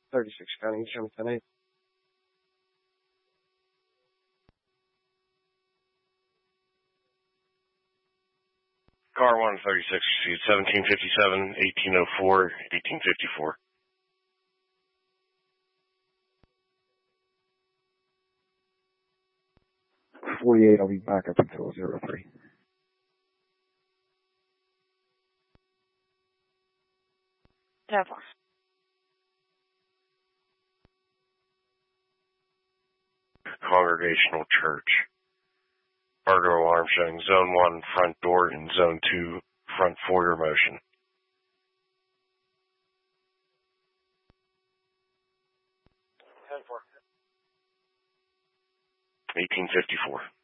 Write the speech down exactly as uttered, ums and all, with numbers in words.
thirty-six County, show me ten eight. Car one thirty-six, received seventeen fifty-seven, eighteen oh four, eighteen fifty-four. forty-eight, I'll be back up until zero three. ten four. Congregational Church. Burglar alarm showing zone one front door and zone two front foyer motion. ten four. eighteen fifty-four.